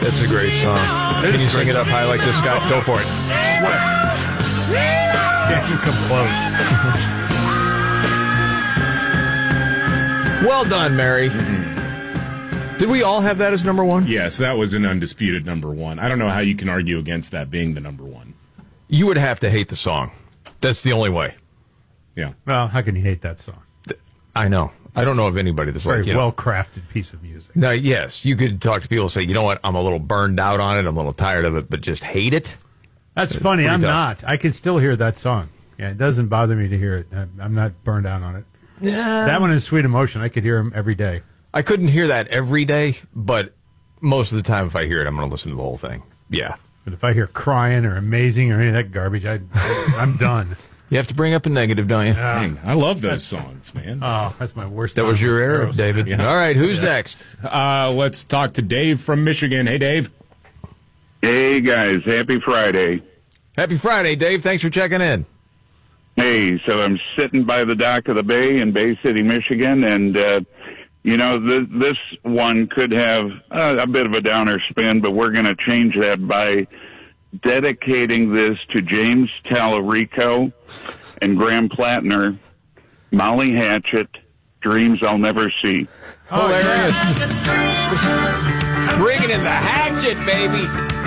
That's a great song. Can you sing it up high like this, Scott? Go for it. What? Can't you come close? Well done, Mary. Did we all have that as number one? Yes, that was an undisputed number one. I don't know how you can argue against that being the number one. You would have to hate the song. That's the only way. Yeah. Well, how can you hate that song? I know. I don't know of anybody that's Very like, you know. well-crafted piece of music. Now, yes, you could talk to people and say, you know what, I'm a little burned out on it, I'm a little tired of it, but just hate it? That's funny. I'm tough. not. I can still hear that song. Yeah, it doesn't bother me to hear it. I'm not burned out on it. Yeah. That one is Sweet Emotion. I could hear him every day. I couldn't hear that every day, but most of the time if I hear it, I'm going to listen to the whole thing. Yeah. But if I hear Crying or Amazing or any of that garbage, I'm done. You have to bring up a negative, don't you? Dang, I love those songs, man. Oh, that's my worst. That was your error, David. Yeah. All right, who's next? Let's talk to Dave from Michigan. Hey, Dave. Hey, guys. Happy Friday. Happy Friday, Dave. Thanks for checking in. Hey, so I'm sitting by the dock of the bay in Bay City, Michigan, and, this one could have a bit of a downer spin, but we're going to change that by dedicating this to James Tallarico and Graham Plattner, Molly Hatchet, Dreams I'll Never See. Hilarious. Bringing in the hatchet, baby.